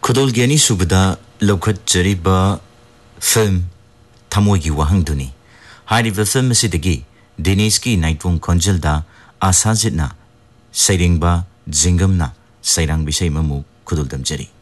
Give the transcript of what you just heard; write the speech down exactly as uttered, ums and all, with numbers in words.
खुदोलगी अनीसुबदा लौखꯠचरिबा film थमोगी वाहंगदुनी हारिबा film असिदगी Dinesh की नाइटवों खोंजलदा आसाजितना सैरेंगबा जिंगमना सैरांग बिषय ममु खुदोल दमजरी।